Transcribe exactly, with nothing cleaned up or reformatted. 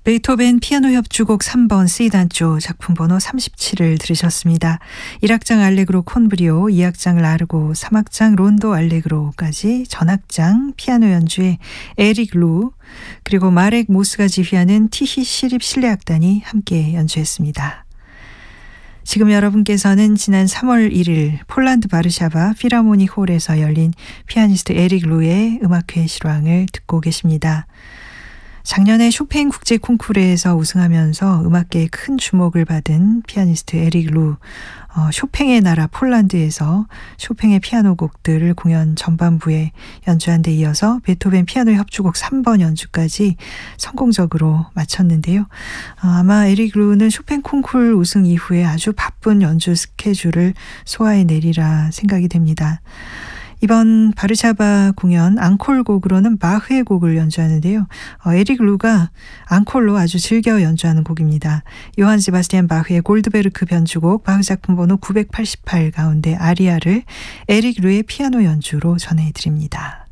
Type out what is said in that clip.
베토벤 피아노 협주곡 삼 번 C단조 작품 번호 삼십칠을 들으셨습니다. 일 악장 알레그로 콘브리오, 이 악장 라르고, 삼 악장 론도 알레그로까지 전악장 피아노 연주에 에릭 루 그리고 마렉 모스가 지휘하는 티히 시립 실내악단이 함께 연주했습니다. 지금 여러분께서는 지난 삼월 일일 폴란드 바르샤바 필하모니 홀에서 열린 피아니스트 에릭 루의 음악회 실황을 듣고 계십니다. 작년에 쇼팽 국제 콩쿠르에서 우승하면서 음악계에 큰 주목을 받은 피아니스트 에릭 루, 어, 쇼팽의 나라 폴란드에서 쇼팽의 피아노 곡들을 공연 전반부에 연주한 데 이어서 베토벤 피아노 협주곡 삼 번 연주까지 성공적으로 마쳤는데요. 어, 아마 에릭 루는 쇼팽 콩쿠르 우승 이후에 아주 바쁜 연주 스케줄을 소화해내리라 생각이 됩니다. 이번 바르샤바 공연 앙콜곡으로는 바흐의 곡을 연주하는데요. 어, 에릭 루가 앙콜로 아주 즐겨 연주하는 곡입니다. 요한 세바스티안 바흐의 골드베르크 변주곡 바흐 작품 번호 구백팔십팔 가운데 아리아를 에릭 루의 피아노 연주로 전해드립니다.